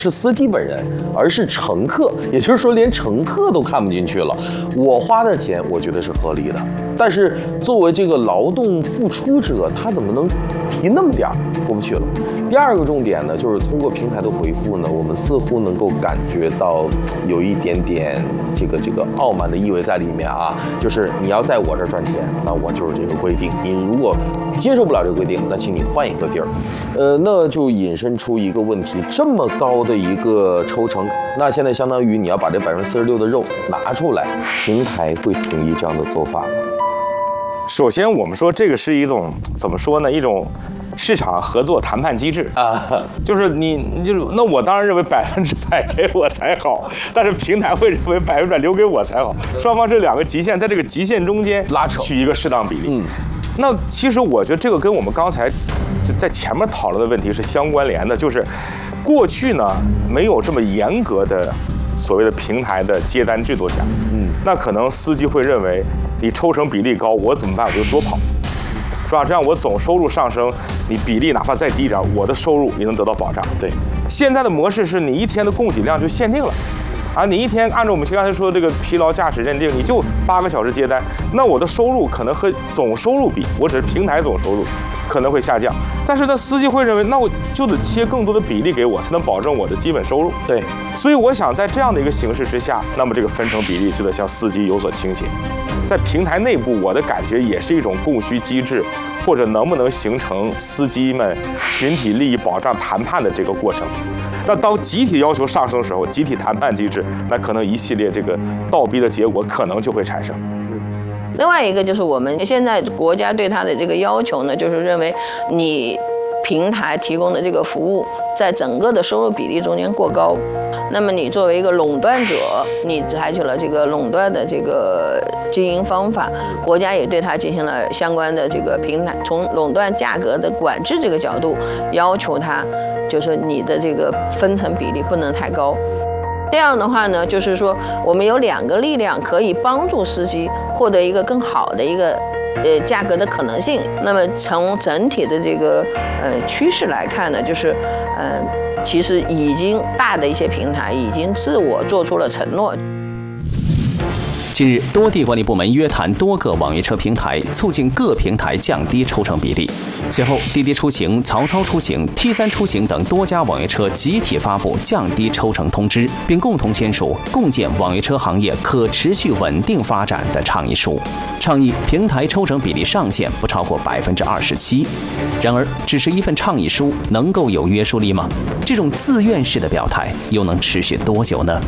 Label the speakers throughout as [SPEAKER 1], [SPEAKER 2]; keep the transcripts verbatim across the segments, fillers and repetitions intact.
[SPEAKER 1] 是司机本人，而是乘客，也就是说连乘客都看不进去了。我花的钱，我觉得是合理的，但是作为这个劳动付出者，他怎么能提那么点儿？过不去了。第二个重点呢，就是通过平台的回复呢，我们似乎能够感觉到有一点点这个这个傲慢的意味在里面啊，就是你要在我这儿赚钱，那我就是这个规定。你如果接受不了这个规定，那请你换一个地儿。呃，那就引申出一个问题：这么高的一个抽成，那现在相当于你要把这百分之四十六的肉拿出来，平台会同意这样的做法吗？
[SPEAKER 2] 首先，我们说这个是一种怎么说呢？一种市场合作谈判机制啊，就是你，你就是那我当然认为百分之百给我才好，但是平台会认为百分之百留给我才好，双方这两个极限在这个极限中间
[SPEAKER 1] 拉扯，
[SPEAKER 2] 取一个适当比例。嗯，那其实我觉得这个跟我们刚才就在前面讨论的问题是相关联的，就是过去呢没有这么严格的所谓的平台的接单制度下，嗯，那可能司机会认为你抽成比例高，我怎么办？我就多跑。是吧？这样我总收入上升，你比例哪怕再低一点，我的收入也能得到保障。
[SPEAKER 1] 对，
[SPEAKER 2] 现在的模式是你一天的供给量就限定了，啊，你一天按照我们刚才说的这个疲劳驾驶认定，你就八个小时接单，那我的收入可能和总收入比，我只是平台总收入可能会下降，但是呢，司机会认为，那我就得切更多的比例给我，才能保证我的基本收入。
[SPEAKER 1] 对，
[SPEAKER 2] 所以我想在这样的一个形势之下，那么这个分成比例就得向司机有所倾斜。在平台内部，我的感觉也是一种供需机制，或者能不能形成司机们群体利益保障谈判的这个过程。那当集体要求上升的时候，集体谈判机制，那可能一系列这个倒逼的结果可能就会产生。
[SPEAKER 3] 另外一个就是我们现在国家对它的这个要求呢，就是认为你平台提供的这个服务在整个的收入比例中间过高，那么你作为一个垄断者，你采取了这个垄断的这个经营方法，国家也对它进行了相关的这个平台从垄断价格的管制这个角度要求它，就是你的这个分成比例不能太高。这样的话呢，就是说我们有两个力量可以帮助司机获得一个更好的一个呃价格的可能性。那么从整体的这个呃趋势来看呢，就是呃其实已经大的一些平台已经自我做出了承诺。
[SPEAKER 4] 近日，多地管理部门约谈多个网约车平台，促进各平台降低抽成比例。随后，滴滴出行、曹操出行、T 三出行等多家网约车集体发布降低抽成通知，并共同签署共建网约车行业可持续稳定发展的倡议书，倡议平台抽成比例上限不超过百分之二十七。然而，只是一份倡议书能够有约束力吗？这种自愿式的表态又能持续多久呢？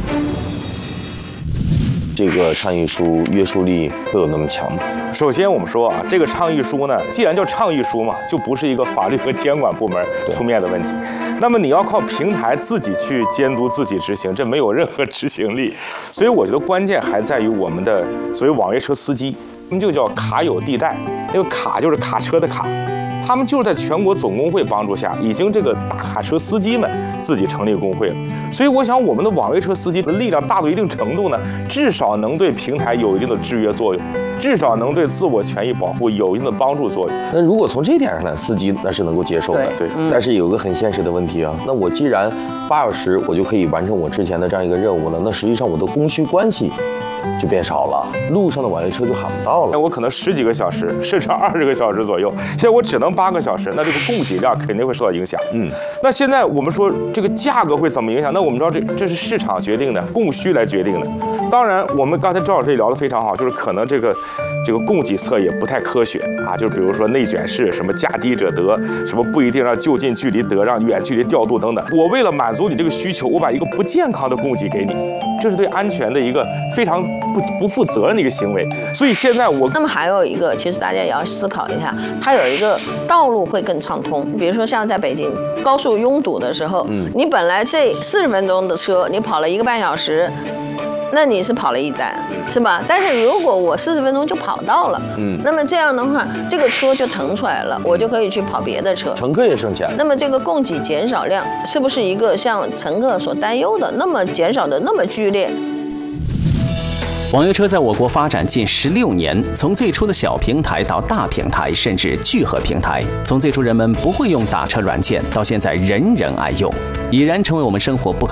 [SPEAKER 1] 这个倡议书约束力会有那么强吗？
[SPEAKER 2] 首先，我们说啊，这个倡议书呢，既然叫倡议书嘛，就不是一个法律和监管部门出面的问题。那么你要靠平台自己去监督自己执行，这没有任何执行力。所以我觉得关键还在于我们的所谓网约车司机，他们就叫卡友地带，那个卡就是卡车的卡。他们就是在全国总工会帮助下，已经这个大卡车司机们自己成立工会了。所以我想，我们的网约车司机的力量大到一定程度呢，至少能对平台有一定的制约作用，至少能对自我权益保护有一定的帮助作用。
[SPEAKER 1] 那如果从这点上看，司机那是能够接受的。
[SPEAKER 2] 对，
[SPEAKER 1] 但是有个很现实的问题啊，那我既然八小时我就可以完成我之前的这样一个任务了，那实际上我的供需关系就变少了，路上的网约车就喊不到了。
[SPEAKER 2] 那我可能十几个小时，甚至二十个小时左右，现在我只能八个小时，那这个供给量肯定会受到影响。嗯，那现在我们说这个价格会怎么影响？那我们知道这这是市场决定的，供需来决定的。当然，我们刚才赵老师也聊得非常好，就是可能这个这个供给侧也不太科学啊，就比如说内卷式，什么价低者得，什么不一定让就近距离得，让远距离调度等等。我为了满足你这个需求，我把一个不健康的供给给你，这是对安全的一个非常不不负责任的一个行为。所以现在我
[SPEAKER 3] 那么还有一个，其实大家也要思考一下，它有一个道路会更畅通。比如说像在北京高速拥堵的时候，嗯，你本来这四十分钟的车，你跑了一个半小时。那你是跑了一单，是吧？但是如果我四十分钟就跑到了，嗯，那么这样的话，这个车就腾出来了，我就可以去跑别的车，
[SPEAKER 1] 乘客也省钱。
[SPEAKER 3] 那么这个供给减少量是不是一个像乘客所担忧的那么减少的那么剧烈？
[SPEAKER 4] 网约车在我国发展近十六年，从最初的小平台到大平台，甚至聚合平台；从最初人们不会用打车软件，到现在人人爱用，已然成为我们生活不可